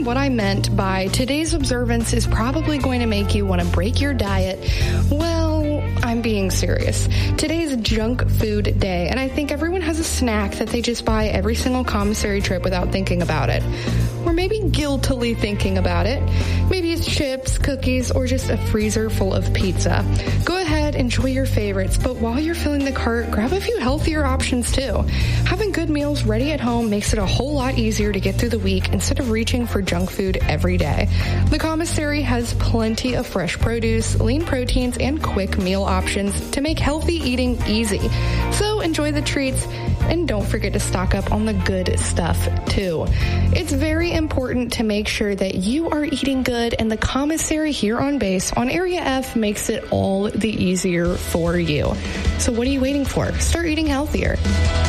what I meant by today's observance is probably going to make you want to break your diet, well, I'm being serious. Today's junk food day, and I think everyone has a snack that they just buy every single commissary trip without thinking about it. Or maybe guiltily thinking about it. Maybe it's chips, cookies, or just a freezer full of pizza. Go ahead, enjoy your favorites, but while you're filling the cart, grab a few healthier options too. Having good meals ready at home makes it a whole lot easier to get through the week instead of reaching for junk food every day. The commissary has plenty of fresh produce, lean proteins, and quick meal options to make healthy eating easy. So enjoy the treats, and don't forget to stock up on the good stuff too. It's very important to make sure that you are eating good, and the commissary here on base on Area F makes it all the easier for you. So what are you waiting for? Start eating healthier.